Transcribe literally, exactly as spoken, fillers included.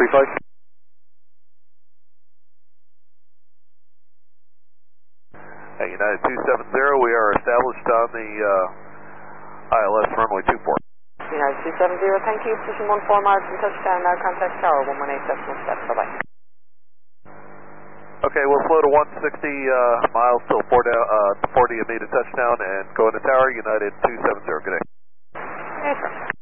three five. Hey, United two seven zero, we are established on the uh, I L S runway two four. United two seven zero, thank you. Position one four miles from touchdown, now contact tower one one eight decimal step. Bye-bye. Okay, we'll slow to one sixty uh, miles till forty, uh, forty immediate touchdown and go into tower, United two seven zero. Good day. Yes, sir.